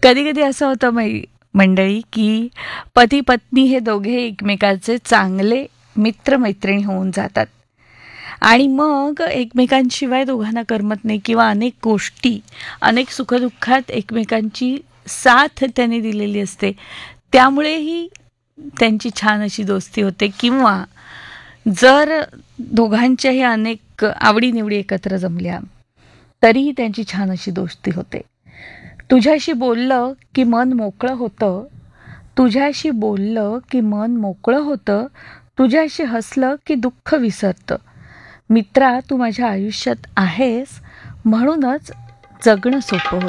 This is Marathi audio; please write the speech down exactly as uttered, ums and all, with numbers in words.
कधी कधी असं होतं मै मंडळी की पती पत्नी हे दोघे एकमेकाचे चांगले मित्रमैत्रिणी होऊन जातात आणि मग एकमेकांशिवाय दोघांना करमत नाही किंवा अनेक गोष्टी अनेक सुखदुःखात एकमेकांची साथ त्यांनी दिलेली असते, त्यामुळेही त्यांची छान अशी दोस्ती होते. किंवा जर दोघांच्याही अनेक आवडीनिवडी एकत्र जमल्या तरीही त्यांची छान अशी दोस्ती होते. तुझ्याशी बोललं की मन मोकळं होतं, तुझ्याशी बोललं की मन मोकळं होतं, तुझ्याशी हसलं की दुःख विसरतं. मित्रा, तू माझ्या आयुष्यात आहेस म्हणूनच जगणं सोपं होतं.